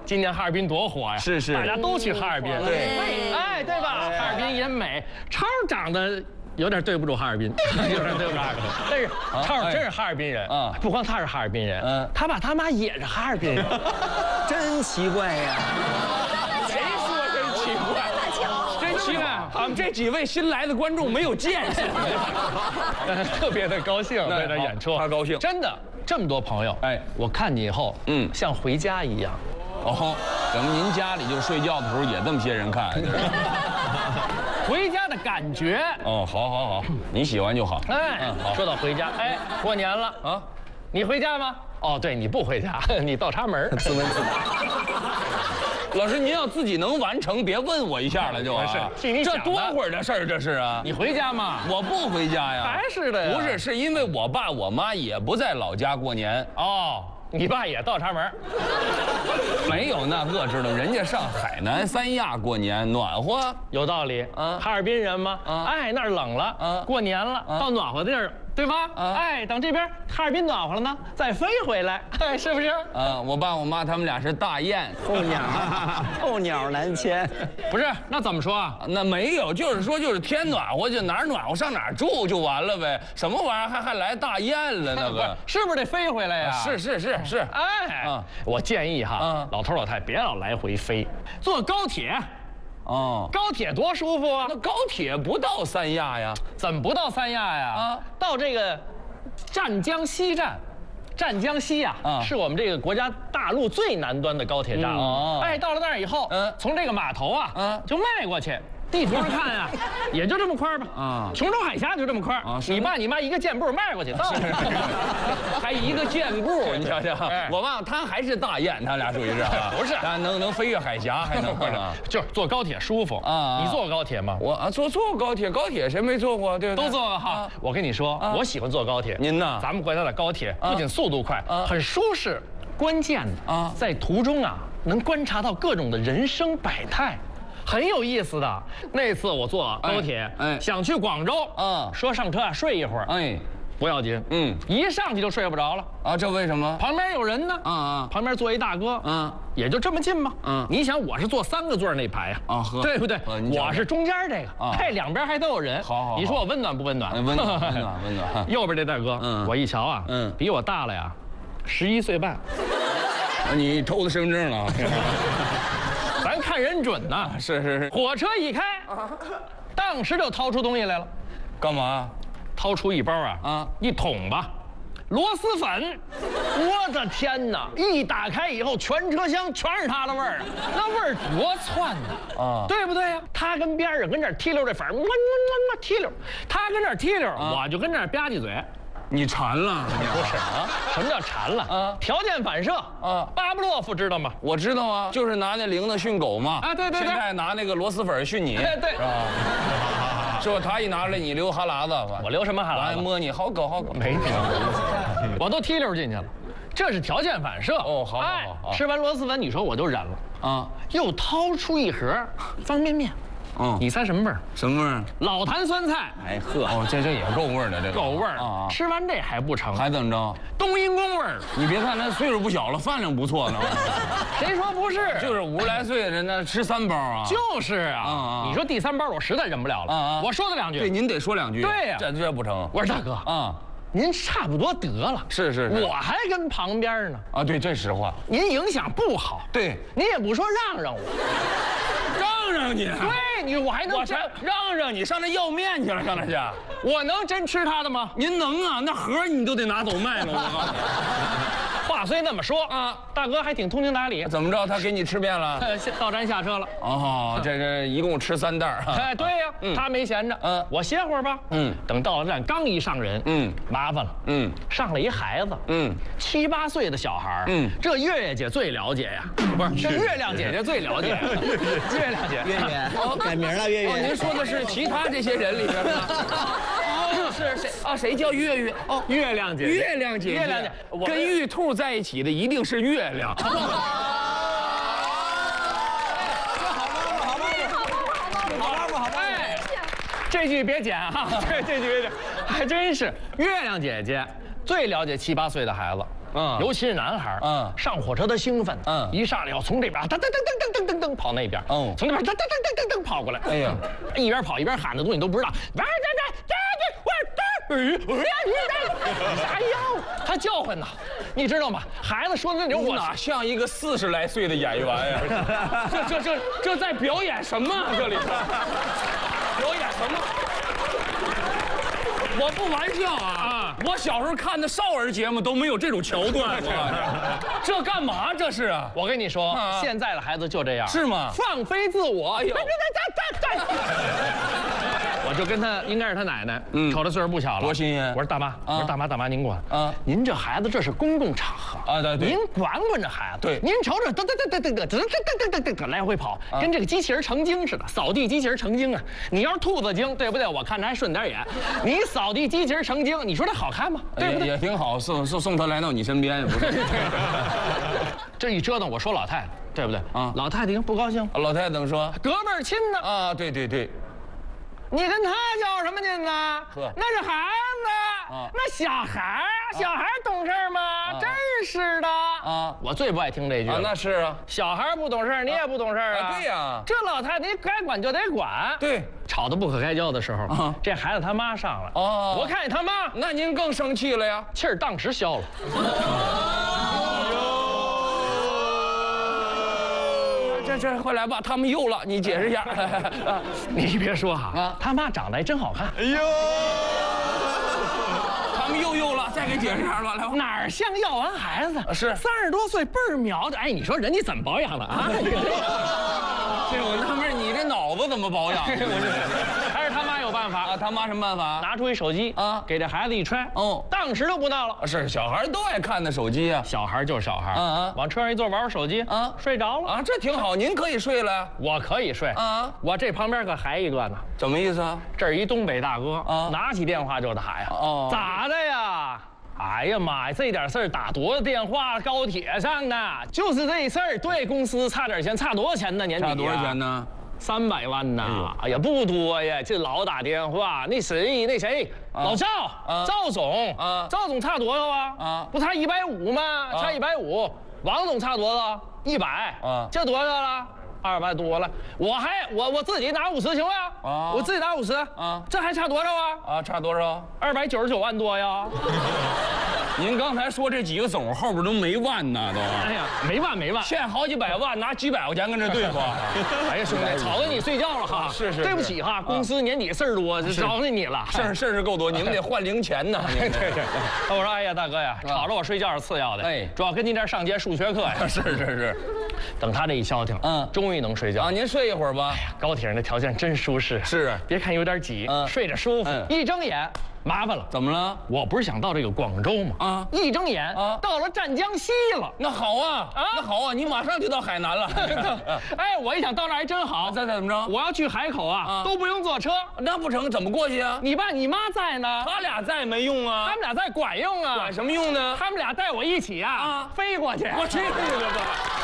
今年哈尔滨多火呀！ 是是， 大家都去哈尔滨。 对， 哎，对吧？哈尔滨也美，超长得。有点对不住哈尔滨，有点对不住哈尔滨。但是超真是哈尔滨人啊！不光他是哈尔滨人，他爸他妈也是哈尔滨人， 真奇怪呀！ 谁说真奇怪？真奇怪！俺们这几位新来的观众没有见识， 特别的高兴在这演出， 他高兴， 真的这么多朋友。哎，我看你以后，像回家一样。 哦，怎么您家里就睡觉的时候也这么些人看？ 回家的感觉哦，好，你喜欢就好。 哎，好。说到回家，哎，过年了啊，你回家吗？哦，对，你不回家，你倒插门，自问自答。 老师，您要自己能完成，别问我一下了就啊。 是，替你想的。 这多会儿的事儿，这是啊。 你回家吗？ 我不回家呀。 还是的呀。 不是，是因为我爸我妈也不在老家过年。 哦。你爸也倒插门？ 没有那个知道，人家上海南三亚过年，暖和， 有道理啊。哈尔滨人吗？哎，那儿冷了，过年了，到暖和地儿，对吧？哎，等这边哈尔滨暖和了呢，再飞回来，哎，是不是？ 我爸我妈他们俩是大雁， 候鸟南迁。 不是，那怎么说啊？ 那没有，就是说就是天暖和就哪儿暖和上哪儿住就完了呗，什么玩意儿还来大雁了那个？ 是不是得飞回来呀？ 是， 哎，我建议哈，老头老太别老来回飞，坐高铁。哦，高铁多舒服啊！ 那高铁不到三亚呀？ 怎么不到三亚呀？到这个湛江西站。湛江西呀，是我们这个国家大陆最南端的高铁站。哎，到了那儿以后，从这个码头啊，就迈过去。地图上看呀，也就这么宽吧。琼州海峡就这么宽。你爸你妈一个箭步迈过去到了， 还一个箭步，你瞧瞧。我忘了，他还是大雁，他俩属于是。 不是， 他能飞越海峡，还能就是坐高铁舒服啊。你坐过高铁吗？ 我坐高铁，高铁谁没坐过？对， 都坐过哈。我跟你说，我喜欢坐高铁。 您呢？ 咱们国家的高铁不仅速度快，很舒适，关键的在途中啊，能观察到各种的人生百态。很有意思的。那次我坐高铁，想去广州，说上车啊睡一会儿，不要紧，一上去就睡不着了啊！这为什么？ 旁边有人呢，旁边坐一大哥，也就这么近嘛，你想我是坐3个座那排呀，对不对？我是中间这个，嘿，两边还都有人， 好， 你说我温暖不温暖？ 温暖。 右边这大哥，我一瞧啊，比我大了呀，11岁半。 你偷他身份证了？ 咱看人准呐， 是。 火车一开，当时就掏出东西来了， 干嘛？ 掏出一包一桶吧，螺蛳粉。我的天哪！一打开以后，全车厢全是它的味儿啊，那味儿多窜呐对不对呀？他跟边上跟这踢溜这粉，踢溜，他跟这踢溜，我就跟这吧唧嘴。 你馋了？ 不是啊？什么叫馋了？条件反射巴甫洛夫知道吗？ 我知道啊，就是拿那铃铛训狗嘛。 对。 现在拿那个螺蛳粉训你。 对。 是吧？他一拿来，你流哈喇子， 我流什么哈喇子？ 摸你，好狗。 没我都踢溜进去了，这是条件反射。 好。 吃完螺蛳粉，你说我就忍了又掏出一盒方便面。你猜什么味儿？ 什么味儿？ 老坛酸菜。 哎呵，这也够味儿的，这个够味儿啊！吃完这还不成？ 还怎么着？ 冬阴功味儿。 你别看他岁数不小了，饭量不错呢。 谁说不是？ 就是50来岁的人，那吃3包啊。 就是啊。你说第3包我实在忍不了了我说他2句。 对，您得说2句。 对呀， 这不成。 我说大哥您差不多得了。 是。 我还跟旁边呢。 对，这实话。 您影响不好。 对， 您也不说让我。 让你， 对我还能让你上那要面去了，上那去， 我能真吃他的吗？ 您能啊，那盒你都得拿走卖了。我告诉你， 话虽那么说大哥还挺通情达理。 怎么着？他给你吃遍了？ 到站下车了。 这一共吃3袋。 对呀，他没闲着。我歇会儿吧。等到了站，刚一上人，麻烦了。上来一孩子。7、8岁的小孩。这月姐最了解呀，不是，这月亮姐姐最了解。月亮姐。 月改名了，月。 您说的是其他这些人里边吗？是谁啊？谁叫月月？ 月亮姐。 月亮姐。跟玉兔在一起的一定是月亮。 好。这句别剪哈，这句别剪，还真是月亮姐姐最了解7、8岁的孩子。 尤其是男孩上火车的兴奋，一上来要从这边噔噔噔噔噔噔噔跑那边，从那边噔噔噔噔噔跑过来，哎呀，一边跑一边喊的东西你都不知道，哎呦，他叫唤呐，你知道吗？孩子说的那种， 我哪像一个40来岁的演员呀？这在表演什么？这里头表演什么？我不玩笑啊！我小时候看的少儿节目都没有这种桥段，这干嘛这是啊？ 我跟你说，现在的孩子就这样， 是吗？ 放飞自我。哎呦！我就跟他，应该是他奶奶，瞅着岁数不小了， 多新鲜！ 我说大妈，我说大妈您管啊，您这孩子这是公共场合啊，对，您管这孩子，对，您瞅瞅，噔来回跑，跟这个机器人成精似的，扫地机器人成精啊！你要是兔子精，对不对？我看着还顺点眼，你扫地机器人成精，你说这好看吗？对不对？ 也挺好，送他来到你身边，不是？ 这一折腾，我说老太太，对不对？啊，老太太已经不高兴， 老太太怎么说？ 隔辈儿亲呢？ 啊，对。 你跟他较什么劲呢？那是孩子，那小孩小孩懂事吗？真是的啊！我最不爱听这句了。 那是啊， 小孩不懂事，你也不懂事啊。 对呀， 这老太太你该管就得管。 对， 吵得不可开交的时候，这孩子他妈上来。哦，我看见他妈， 那您更生气了呀？ 气儿当时消了。 这快来吧，他们又了，你解释一下。 你别说哈，他妈长得还真好看。哎呦， 他们又了，再给解释一下吧，来吧。 哪儿像要完孩子？ 是 30多岁倍儿苗的。哎，你说人家怎么保养的啊？ 这我纳闷，你这脑子怎么保养？ 还是他妈有办法啊？他妈什么办法？ 拿出一手机啊，给这孩子一揣，当时就不闹了。 是小孩都爱看的手机啊， 小孩就是小孩，往车上一坐玩手机啊，睡着了啊，这挺好。您可以睡了， 我可以睡啊，我这旁边可还一个呢。 怎么意思啊？ 这儿一东北大哥啊，拿起电话就打呀。哦，咋的呀？哎呀妈呀，这点事儿打多少电话？高铁上呢？就是这事儿，对公司差点钱，差多少钱呢？年底差多少钱呢 ？300万呐！哎呀，不多呀，这老打电话。那谁，老赵，赵总，赵总差多少啊？不差150吗？差150。王总差多少？100。这多少了？200多了。我自己拿50行不行？我自己拿50。这还差多少啊？ 差多少 ？299万多呀。 您刚才说这几个总后边都没万呢，都。 哎呀，没万， 欠好几百万，拿几百块钱跟这对付。 哎呀，兄弟，吵得你睡觉了哈。 是。 对不起哈，公司年底事儿多，招惹你了。 事儿够多，你们得换零钱呢。 对。我说，哎呀，大哥呀，吵着我睡觉是次要的。哎，主要跟您这儿上节数学课呀。 是。 等他这一消停，终于能睡觉啊。您睡一会儿吧。哎呀， 高铁上的条件真舒适。 是。 别看有点挤，睡着舒服。一睁眼。麻烦了， 怎么了？ 我不是想到这个广州吗？一睁眼到了湛江西了。 那好啊，那好啊，你马上就到海南了。 哎，我一想到那儿还真好。 再怎么着？ 我要去海口啊，都不用坐车。 那不成，怎么过去啊？ 你爸你妈在呢。 他俩在没用啊？ 他们俩在管用啊。 管什么用呢？ 他们俩带我一起啊飞过去。 我去你的吧！